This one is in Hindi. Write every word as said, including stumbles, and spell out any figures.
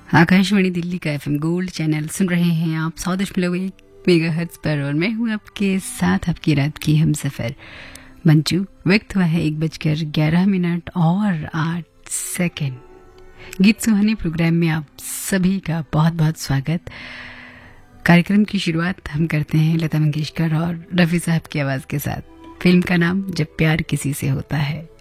आकाशवाणी दिल्ली का एफएम गोल्ड चैनल सुन रहे हैं आप सौ दशमलव एक मेगाहर्ट्ज पर और मैं हूं आपके साथ आपकी रात की हमसफर मंजू। वक्त हुआ है एक बजकर ग्यारह मिनट और आठ सेकंड। गीत सुहाने प्रोग्राम में आप सभी का बहुत बहुत स्वागत। कार्यक्रम की शुरुआत हम करते हैं लता मंगेशकर और रफ़ी साहब की आवाज़ के साथ। फिल्म का नाम जब प्यार किसी से होता है।